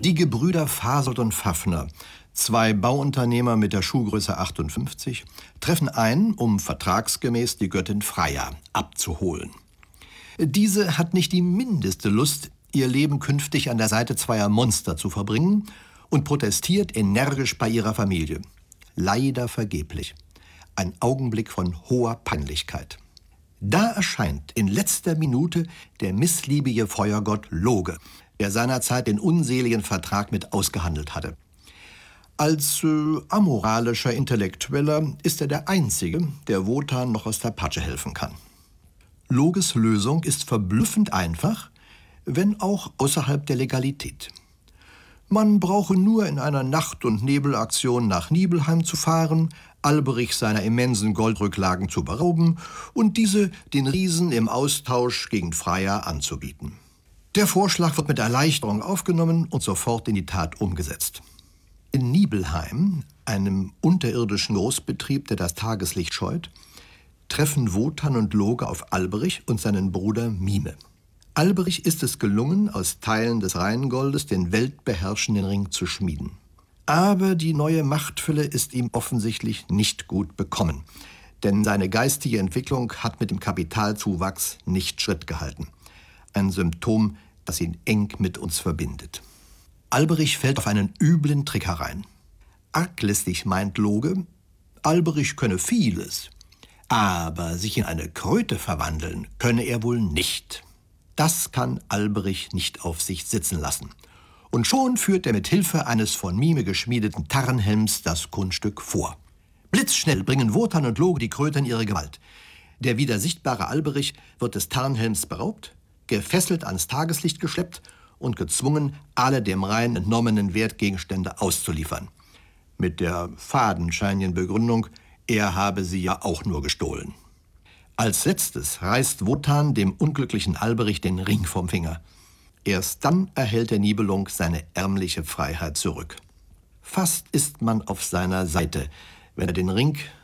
Die Gebrüder Fasold und Pfaffner, zwei Bauunternehmer mit der Schuhgröße 58, treffen ein, um vertragsgemäß die Göttin Freya abzuholen. Diese hat nicht die mindeste Lust, ihr Leben künftig an der Seite zweier Monster zu verbringen und protestiert energisch bei ihrer Familie. Leider vergeblich. Ein Augenblick von hoher Peinlichkeit. Da erscheint in letzter Minute der missliebige Feuergott Loge, der seinerzeit den unseligen Vertrag mit ausgehandelt hatte. Als amoralischer Intellektueller ist er der Einzige, der Wotan noch aus der Patsche helfen kann. Loges Lösung ist verblüffend einfach, wenn auch außerhalb der Legalität. Man brauche nur in einer Nacht- und Nebelaktion nach Nibelheim zu fahren, Alberich seiner immensen Goldrücklagen zu berauben und diese den Riesen im Austausch gegen Freya anzubieten. Der Vorschlag wird mit Erleichterung aufgenommen und sofort in die Tat umgesetzt. In Nibelheim, einem unterirdischen Großbetrieb, der das Tageslicht scheut, treffen Wotan und Loge auf Alberich und seinen Bruder Mime. Alberich ist es gelungen, aus Teilen des Rheingoldes den weltbeherrschenden Ring zu schmieden. Aber die neue Machtfülle ist ihm offensichtlich nicht gut bekommen, denn seine geistige Entwicklung hat mit dem Kapitalzuwachs nicht Schritt gehalten. Ein Symptom, das ihn eng mit uns verbindet. Alberich fällt auf einen üblen Trick herein. Arglistig meint Loge, Alberich könne vieles, aber sich in eine Kröte verwandeln könne er wohl nicht. Das kann Alberich nicht auf sich sitzen lassen. Und schon führt er mit Hilfe eines von Mime geschmiedeten Tarnhelms das Kunststück vor. Blitzschnell bringen Wotan und Loge die Kröte in ihre Gewalt. Der wieder sichtbare Alberich wird des Tarnhelms beraubt, gefesselt ans Tageslicht geschleppt und gezwungen, alle dem Rhein entnommenen Wertgegenstände auszuliefern. Mit der fadenscheinigen Begründung, er habe sie ja auch nur gestohlen. Als letztes reißt Wotan dem unglücklichen Alberich den Ring vom Finger. Erst dann erhält der Nibelung seine ärmliche Freiheit zurück. Fast ist man auf seiner Seite, wenn er den Ring